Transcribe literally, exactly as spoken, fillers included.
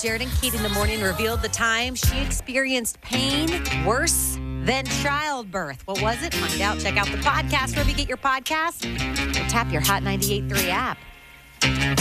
Jared and Kate in the morning revealed the time she experienced pain worse than childbirth. What was it? Find out. Check out the podcast wherever you get your podcast. Or tap your Hot ninety-eight point three app.